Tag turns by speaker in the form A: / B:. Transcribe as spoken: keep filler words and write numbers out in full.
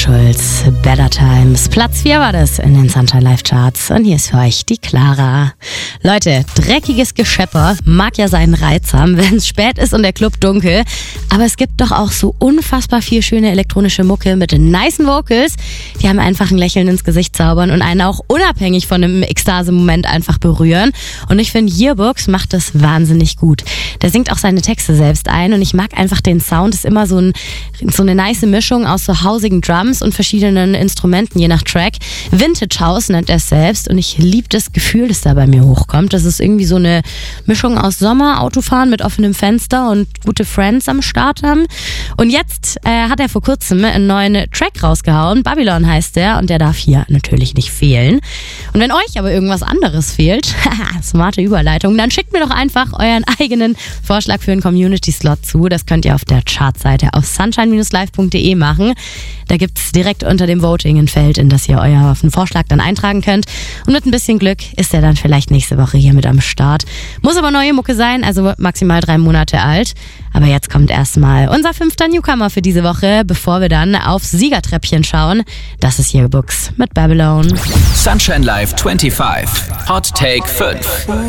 A: Schulz, Better Times. Platz vier war das in den Sunshine Live Charts. Und hier ist für euch die Clara. Leute, dreckiges Geschepper mag ja seinen Reiz haben, wenn es spät ist und der Club dunkel. Aber es gibt doch auch so unfassbar viel schöne elektronische Mucke mit den nicen Vocals. Die haben einfach ein Lächeln ins Gesicht zaubern und einen auch unabhängig von einem Ekstase-Moment einfach berühren. Und ich finde, Yearbooks macht das wahnsinnig gut. Der singt auch seine Texte selbst ein und ich mag einfach den Sound. Ist immer so, ein, so eine nice Mischung aus so hausigen Drums und verschiedenen Instrumenten, je nach Track. Vintage House nennt er es selbst und ich liebe das Gefühl, das da bei mir hochkommt. Das ist irgendwie so eine Mischung aus Sommer, Autofahren mit offenem Fenster und gute Friends am Start haben. Und jetzt äh, hat er vor kurzem einen neuen Track rausgehauen. Babylon heißt der und der darf hier natürlich nicht fehlen. Und wenn euch aber irgendwas anderes fehlt, smarte Überleitung, dann schickt mir doch einfach euren eigenen Vorschlag für einen Community-Slot zu. Das könnt ihr auf der Chartseite auf sunshine dash live punkt de machen. Da gibt es direkt unter dem Voting ein Feld, in das ihr euren Vorschlag dann eintragen könnt. Und mit ein bisschen Glück ist er dann vielleicht nächste Woche hier mit am Start. Muss aber neue Mucke sein, also maximal drei Monate alt. Aber jetzt kommt erstmal unser fünfter Newcomer für diese Woche, bevor wir dann aufs Siegertreppchen schauen. Das ist Yearbooks mit Babylon.
B: Sunshine Live fünfundzwanzig. Hot Take fünf.